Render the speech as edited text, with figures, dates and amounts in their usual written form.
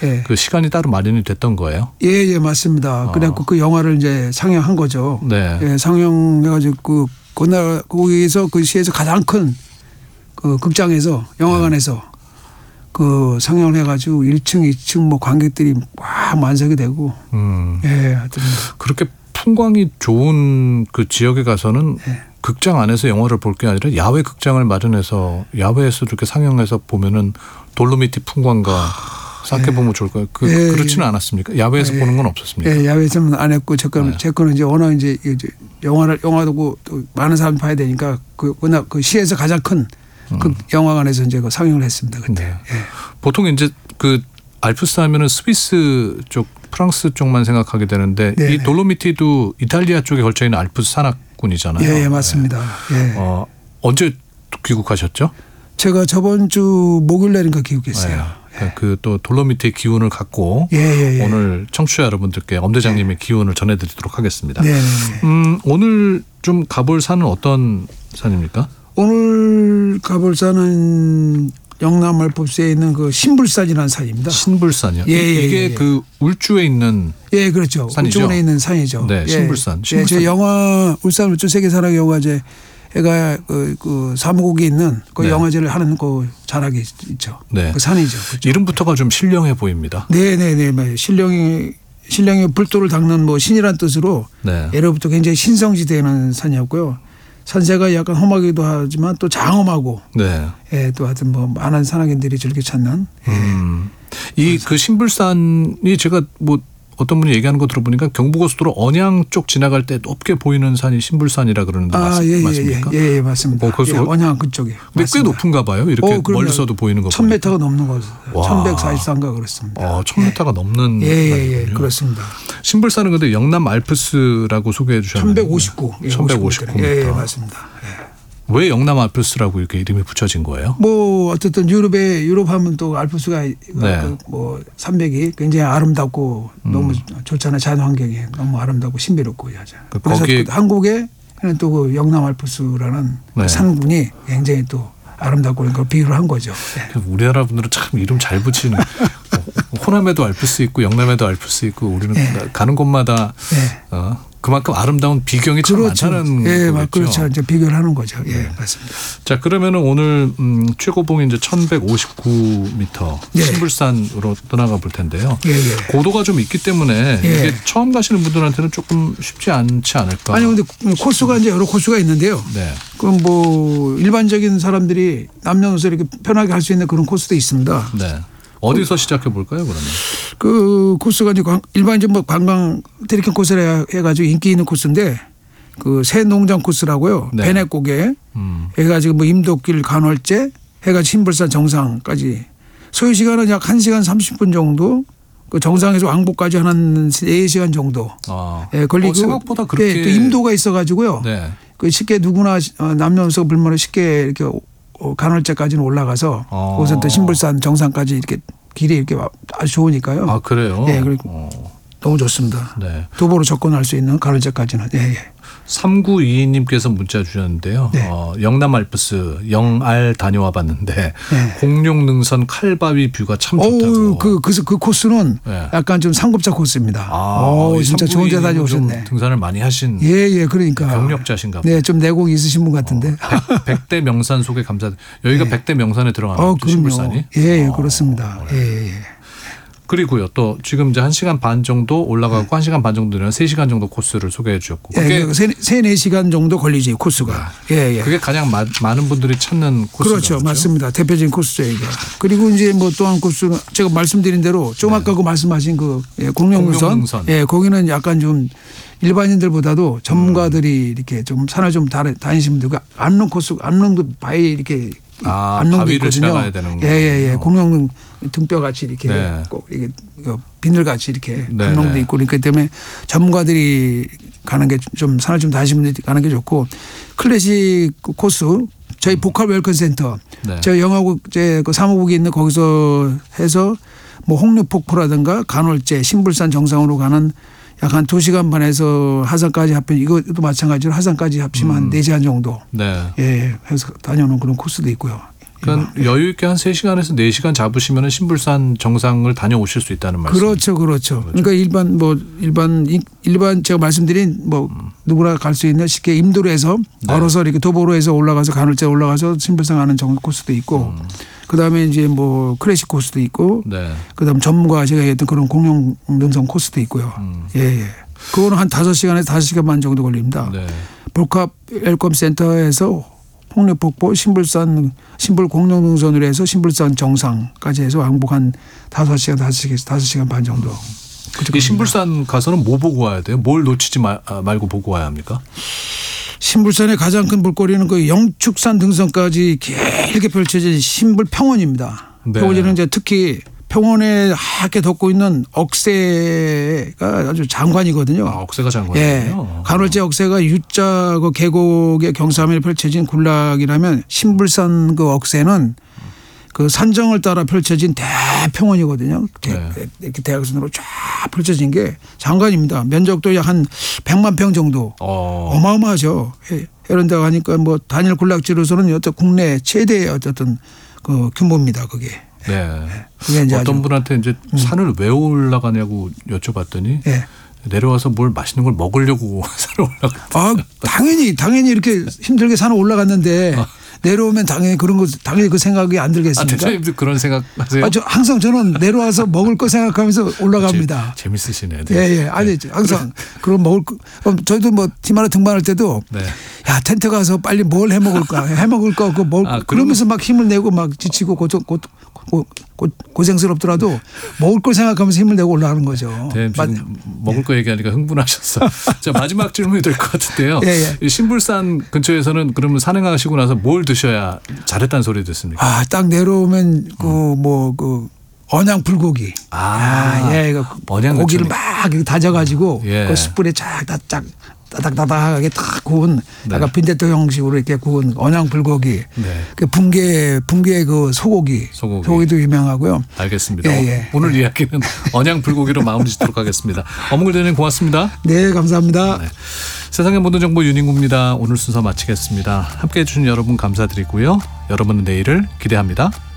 예. 그 시간이 따로 마련이 됐던 거예요? 예, 맞습니다. 그래갖고 그 영화를 이제 상영한 거죠. 네. 예, 상영해가지고 거기에서 그 시에서 가장 큰 그 극장에서 영화관에서 그 상영을 해가지고 1층, 2층 뭐 관객들이 와 만석이 되고. 예, 하여튼 그렇게 풍광이 좋은 그 지역에 가서는 예. 극장 안에서 영화를 볼 게 아니라 야외 극장을 마련해서 야외에서 이렇게 상영해서 보면은 돌로미티 풍광과 생각해보면 좋을 거예요. 그렇지는 않았습니까? 야외에서 보는 건 없었습니까? 예, 야외에서는 안 했고 제 거는 이제 워낙 이제 영화도 또 많은 사람이 봐야 되니까 워낙 그 시에서 가장 큰 그 영화관에서 이제 그 상영을 했습니다. 그때. 네. 예. 보통 이제 그 알프스 하면은 스위스 쪽, 프랑스 쪽만 생각하게 되는데 네네. 이 돌로미티도 이탈리아 쪽에 걸쳐 있는 알프스 산악군이잖아요. 예, 맞습니다. 예. 언제 귀국하셨죠? 제가 저번 주 목요일 날인가 귀국했어요. 네. 그 또 돌로미티의 기운을 갖고 오늘 청취자 여러분들께 엄대장님의 기운을 전해드리도록 하겠습니다. 네. 오늘 좀 가볼 산은 어떤 산입니까? 오늘 가볼 산은 영남 알프스에 있는 그 신불산이라는 산입니다. 신불산이요? 이게 그 울주에 있는 예, 그렇죠. 산이죠? 울주에 있는 산이죠. 네, 신불산. 예, 제 영화 울산 울주 세계산악 영화제 애가 그 사무국에 있는 그 영화제를 하는 그 자락이 있죠. 네. 그 산이죠. 그렇죠. 이름부터가 좀 신령해 보입니다. 네. 신령의 불도를 닦는 뭐 신이란 뜻으로 예로부터 굉장히 신성지대는 산이었고요. 산세가 약간 험하기도 하지만 또 장엄하고 예, 또 하여튼 뭐 많은 산악인들이 즐겨 찾는 이 그 신불산이 제가 뭐 어떤 분이 얘기하는 거 들어보니까 경부고속도로 언양 쪽 지나갈 때 높게 보이는 산이 신불산이라 그러는데 맞습니까? 예, 맞습니다. 예, 언양 그쪽에. 근데 꽤 높은가 봐요. 이렇게 멀리서도 보이는 거 보니까. 1000m가 넘는 거. 1144인가 그렇습니다. 1000m가 넘는. 예, 그렇습니다. 신불산은 근데 영남 알프스라고 소개해 주셨는데 1159m. 예, 맞습니다. 예. 왜 영남 알프스라고 이렇게 이름이 붙여진 거예요? 뭐 어쨌든 유럽 하면 또 알프스가 뭐 산맥이 굉장히 아름답고 너무 좋잖아요. 자연 환경이 너무 아름답고 신비롭고 하죠. 그래서 또 한국에 또 그 영남 알프스라는 산군이 굉장히 또 아름답고 그런 걸 비유를 한 거죠. 네. 우리나라 분들은 참 이름 잘 붙이는. 호남에도 알프스 있고 영남에도 알프스 있고 우리는 가는 곳마다 그만큼 아름다운 비경이 참 많다는 거겠죠. 그렇죠. 이제 비교를 하는 거죠. 예, 맞습니다. 자, 그러면은 오늘 최고봉이 이제 1159m 신불산으로 떠나가 볼 텐데요. 고도가 좀 있기 때문에 이게 처음 가시는 분들한테는 조금 쉽지 않지 않을까. 아니 근데 코스가 이제 여러 코스가 있는데요. 그럼 뭐 일반적인 사람들이 남녀노소 이렇게 편하게 할 수 있는 그런 코스도 있습니다. 네. 어디서 시작해 볼까요, 그러면? 그 코스가 이제 일반적인 뭐 관광 트레킹 코스를 해가지고 인기 있는 코스인데 그 새농장 코스라고요. 배내곡에 해가지고 뭐 임도길 간월제 해가지고 신불산 정상까지 소요 시간은 약 1시간 30분 정도. 그 정상에서 왕복까지 한 4시간 정도 걸리고 생각보다 그렇게 또 임도가 있어가지고요. 그 쉽게 누구나 남녀노소 불문을 쉽게 이렇게 간월제까지는 올라가서 거기서 또 신불산 정상까지 이렇게 길이 이렇게 아주 좋으니까요. 아, 그래요? 예, 너무 좋습니다. 도보로 접근할 수 있는 간월제까지는. 3922님께서 문자 주셨는데요. 영남 알프스 영알 다녀와 봤는데 공룡능선 칼바위 뷰가 참 좋다고. 그 코스는 약간 좀 상급자 코스입니다. 진짜 좋은 데 다녀오셨네. 등산을 많이 하신 그러니까 경력자신가 봐요. 네, 좀 내공이 있으신 분 같은데. 백대 명산 속에 감사드. 여기가 백대 명산에 들어가는 신불산이? 그렇습니다. 그리고요, 또 지금 이제 1시간 반 정도 올라가고 1시간 반 정도 되는 3시간 정도 코스를 소개해 주셨고. 그게 3-4시간 정도 걸리지, 코스가. 그게 가장 많은 분들이 찾는 코스죠. 그렇죠. 맞습니다. 대표적인 코스죠, 이거. 그리고 이제 뭐 또 한 코스는 제가 말씀드린 대로 좀 아까 그 말씀하신 그 공룡능선. 거기는 약간 좀 일반인들보다도 전문가들이 이렇게 좀 산을 좀 다니시는 분들 안릉 코스, 안릉도 바위 이렇게 안릉도 바위를 있거든요. 지나가야 되는 공룡 등뼈 같이 이렇게 꼭 이게 비늘 같이 이렇게 안릉도 있고 그렇기 때문에 전문가들이 가는 게 좀 산을 좀 다니시는 분들이 가는 게 좋고 클래식 코스 저희 보컬 웰컴 센터 저희 영화국 그 사무국이 있는 거기서 해서 뭐 홍류폭포라든가 간월제 신불산 정상으로 가는 약 한 2시간 반에서 하산까지 합치면 이것도 마찬가지로 하산까지 합치면 한 4시간 정도 해서 다녀오는 그런 코스도 있고요. 그러니까 여유 있게 한 3시간에서 4시간 잡으시면 신불산 정상을 다녀오실 수 있다는 말씀. 그렇죠. 그러니까 일반 제가 말씀드린 뭐 누구나 갈 수 있는 쉽게 임도로 해서 걸어서 이렇게 도보로 해서 올라가서 간헐적 올라가서 신불산 가는 정도 코스도 있고 그다음에 이제 뭐 클래식 코스도 있고 그다음 전문가 제가 했던 그런 공룡 능선 코스도 있고요. 예. 그거는 한 5시간에서 5시간 반 정도 걸립니다. 복합 웰컴 센터에서 홍례폭포 신불 공룡능선으로 해서 신불산 정상까지 해서 왕복 한 5시간 반 정도. 이 신불산 가서는 뭐 보고 와야 돼요? 뭘 놓치지 말고 보고 와야 합니까? 신불산의 가장 큰 볼거리는 그 영축산 등선까지 길게 펼쳐진 신불평원입니다. 평원에는 이제 특히 평원에 하얗게 덮고 있는 억새가 아주 장관이거든요. 억새가 장관이에요. 간헐제 억새가 U자 그 계곡의 경사면에 펼쳐진 군락이라면 신불산 그 억새는 그 산정을 따라 펼쳐진 대평원이거든요. 이렇게 대각선으로 쫙 펼쳐진 게 장관입니다. 면적도 약 한 100만 평 정도. 어마어마하죠. 이런 데 가니까 뭐 단일 군락지로서는 국내 최대의 어쨌든 그 규모입니다. 그게. 어떤 분한테 이제 산을 왜 올라가냐고 여쭤봤더니 내려와서 뭘 맛있는 걸 먹으려고 산을 올라갔다. 당연히 이렇게 힘들게 산을 올라갔는데 내려오면 당연히 그 생각이 안 들겠습니까? 대표님도 그런 생각하세요? 항상 저는 내려와서 먹을 거 생각하면서 올라갑니다. 재밌으시네. 아니 항상 그런 먹을 거. 저희도 뭐 팀 하나 등반할 때도 야 텐트 가서 빨리 뭘 해 먹을까 그러면서 막 힘을 내고 막 지치고 고생스럽더라도 먹을 걸 생각하면서 힘을 내고 올라가는 거죠. 지금 먹을 거 얘기하니까 흥분하셨어. 자, 마지막 질문이 될 것 같은데요. 이 신불산 근처에서는 그러면 산행하시고 나서 뭘 드셔야 잘했다는 소리 듣습니까? 딱 내려오면 언양 불고기. 고기를 막 다져가지고 그 숯불에 따닥따닥하게 딱 구운 약간 빈대떡 형식으로 이렇게 구운 언양 불고기. 그 붕괴 그 소고기도 유명하고요. 알겠습니다. 오늘 이야기는 언양 불고기로 마무리 짓도록 하겠습니다. 어몽글 대표님 고맙습니다. 네, 감사합니다. 세상의 모든 정보 윤인구입니다. 오늘 순서 마치겠습니다. 함께해 주신 여러분 감사드리고요. 여러분은 내일을 기대합니다.